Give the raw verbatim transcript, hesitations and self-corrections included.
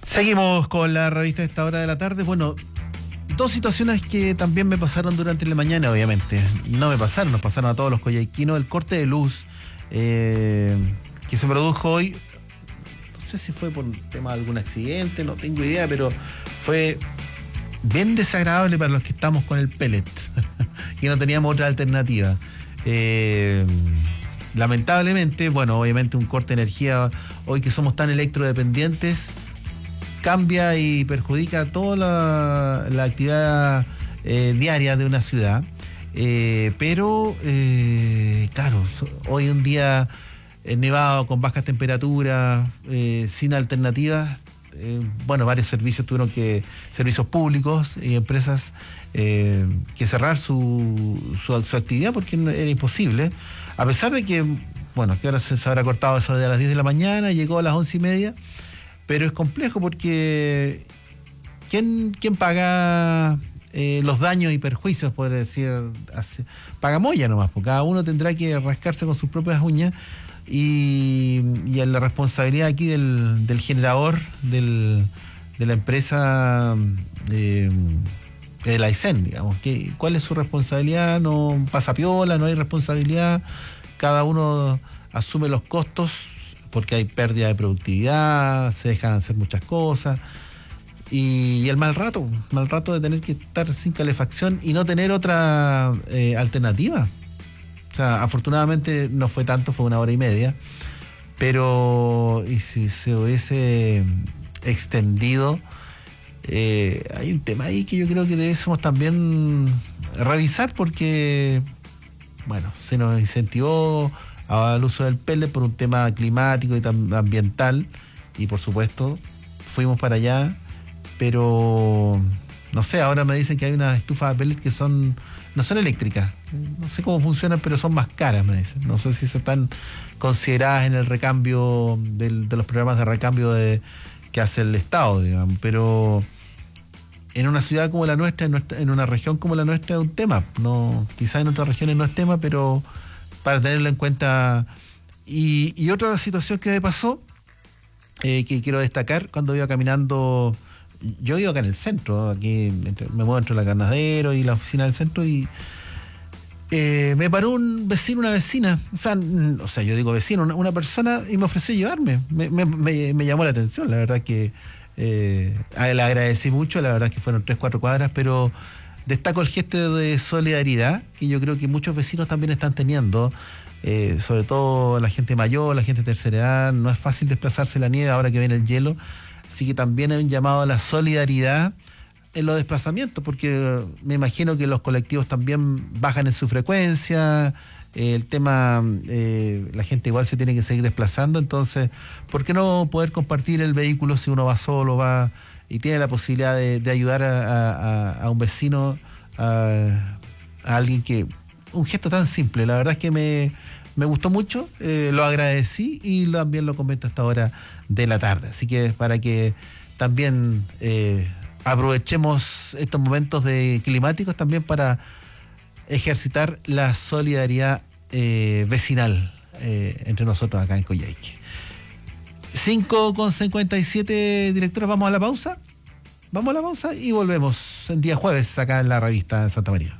Seguimos con la revista de esta hora de la tarde. Bueno, dos situaciones que también me pasaron durante la mañana, obviamente. No me pasaron, nos pasaron a todos los coyhaiquinos. El corte de luz eh, que se produjo hoy, no sé si fue por un tema de algún accidente, no tengo idea, pero fue bien desagradable para los que estamos con el pellet y no teníamos otra alternativa. Eh, lamentablemente, bueno, obviamente un corte de energía, hoy que somos tan electrodependientes, cambia y perjudica toda la, la actividad eh, diaria de una ciudad. Eh, pero, eh, claro, hoy un día eh, nevado, con bajas temperaturas, eh, sin alternativas. Eh, bueno, varios servicios tuvieron que, servicios públicos y empresas, eh, que cerrar su, su, su actividad porque era imposible. A pesar de que, bueno, que ahora se, se habrá cortado eso de las diez de la mañana, llegó a las once y media. Pero es complejo porque ¿quién, quién paga eh, los daños y perjuicios? Puede decir, hace, paga Moya nomás, porque cada uno tendrá que rascarse con sus propias uñas y, y la responsabilidad aquí del, del generador del, de la empresa eh, del Aysén, digamos. Que, ¿cuál es su responsabilidad? No pasa piola, no hay responsabilidad, cada uno asume los costos, porque hay pérdida de productividad, se dejan hacer muchas cosas, y, y el mal rato, mal rato de tener que estar sin calefacción y no tener otra eh, alternativa. O sea, afortunadamente no fue tanto, fue una hora y media, pero y si se hubiese extendido, eh, hay un tema ahí que yo creo que debemos también revisar, porque, bueno, se nos incentivó al uso del pellet por un tema climático y ambiental, y por supuesto fuimos para allá, pero no sé, ahora me dicen que hay unas estufas de pellet que son no son eléctricas, no sé cómo funcionan, pero son más caras, me dicen. No sé si se están consideradas en el recambio del, de los programas de recambio de, que hace el Estado, digamos, pero en una ciudad como la nuestra, en, nuestra, en una región como la nuestra, es un tema. No, quizás en otras regiones no es tema, pero para tenerlo en cuenta. Y, y otra situación que me pasó, eh, que quiero destacar, cuando iba caminando, yo vivo acá en el centro, aquí entre, me muevo entre la Ganadero y la oficina del centro, y eh, me paró un vecino, una vecina, o sea, o sea yo digo vecino, una, una persona, y me ofreció llevarme. Me, me, me, me llamó la atención, la verdad que eh, le agradecí mucho, la verdad que fueron tres, cuatro cuadras, pero destaco el gesto de solidaridad que yo creo que muchos vecinos también están teniendo, eh, sobre todo la gente mayor, la gente de tercera edad. No es fácil desplazarse en la nieve ahora que viene el hielo, así que también hay un llamado a la solidaridad en los desplazamientos, porque me imagino que los colectivos también bajan en su frecuencia, eh, el tema, eh, la gente igual se tiene que seguir desplazando, entonces, ¿por qué no poder compartir el vehículo si uno va solo, va y tiene la posibilidad de, de ayudar a, a, a un vecino, a, a alguien que... Un gesto tan simple, la verdad es que me, me gustó mucho, eh, lo agradecí y también lo comento a esta hora de la tarde. Así que para que también eh, aprovechemos estos momentos de climáticos también para ejercitar la solidaridad eh, vecinal eh, entre nosotros acá en Coyhaique. cinco con cincuenta y siete, directores, vamos a la pausa. Vamos a la pausa y volvemos el día jueves acá en la revista Santa María.